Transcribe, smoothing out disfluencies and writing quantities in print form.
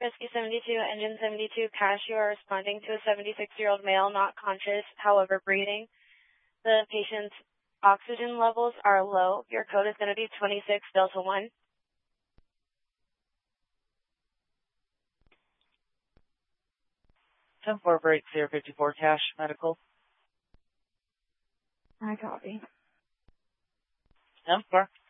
Rescue 72, Engine 72, Cash, you are responding to a 76-year-old male not conscious, however breathing. The patient's oxygen levels are low. Your code is going to be 26 Delta 1. 10-4 break 054 Cash, medical. I copy. 10-4.